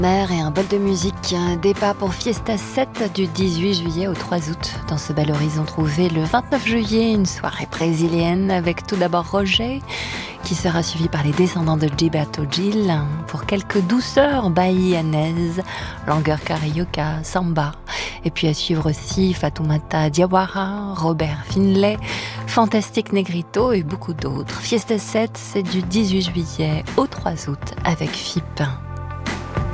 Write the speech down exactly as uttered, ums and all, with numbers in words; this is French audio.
Mer et un bol de musique, un départ pour Fiesta sept du dix-huit juillet au trois août. Dans ce bel horizon trouvé le vingt-neuf juillet, une soirée brésilienne avec tout d'abord Roger, qui sera suivi par les descendants de Gilberto Gil pour quelques douceurs bahianaises, langueur carioca, samba. Et puis à suivre aussi Fatoumata Diawara, Robert Finlay, Fantastic Negrito et beaucoup d'autres. Fiesta sept, c'est du dix-huit juillet au trois août avec F I P.